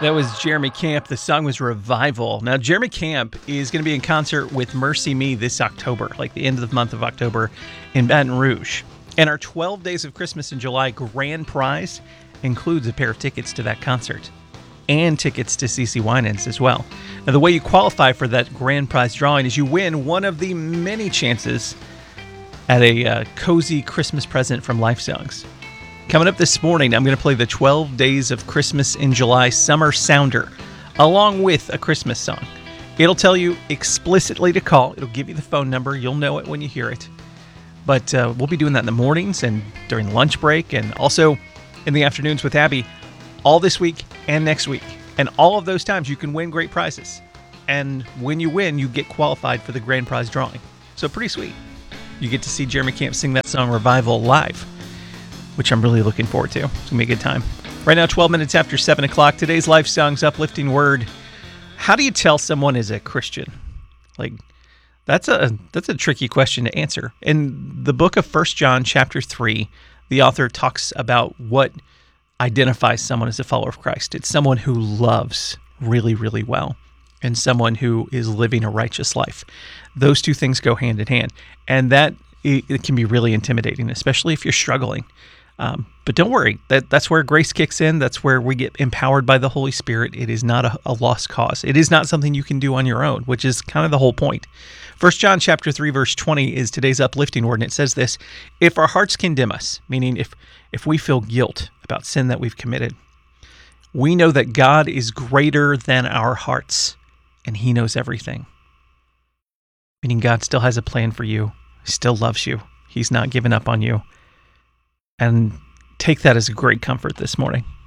That was Jeremy Camp. The song was Revival. Now, Jeremy Camp is going to be in concert with Mercy Me this October, like the end of the month of October in Baton Rouge. And our 12 Days of Christmas in July grand prize includes a pair of tickets to that concert and tickets to CeCe Winans as well. Now, the way you qualify for that grand prize drawing is you win one of the many chances at a cozy Christmas present from Life Songs. Coming up this morning, I'm going to play the 12 Days of Christmas in July Summer Sounder, along with a Christmas song. It'll tell you explicitly to call. It'll give you the phone number. You'll know it when you hear it. But we'll be doing that in the mornings and during lunch break and also in the afternoons with Abby all this week and next week. And all of those times you can win great prizes. And when you win, you get qualified for the grand prize drawing. So pretty sweet. You get to see Jeremy Camp sing that song Revival live, which I'm really looking forward to. It's going to be a good time. Right now, 12 minutes after 7 o'clock, today's Life Songs uplifting word. How do you tell someone is a Christian? Like, that's a tricky question to answer. In the book of 1 John chapter 3, the author talks about what identifies someone as a follower of Christ. It's someone who loves really, really well and someone who is living a righteous life. Those two things go hand in hand. And that it can be really intimidating, especially if you're struggling. But don't worry, that's where grace kicks in. That's where we get empowered by the Holy Spirit. It is not a lost cause. It is not something you can do on your own, which is kind of the whole point. 1 John chapter 3, verse 20 is today's uplifting word, and it says this: if our hearts condemn us, meaning if we feel guilt about sin that we've committed, we know that God is greater than our hearts, and He knows everything. Meaning God still has a plan for you. He still loves you. He's not given up on you. And take that as a great comfort this morning.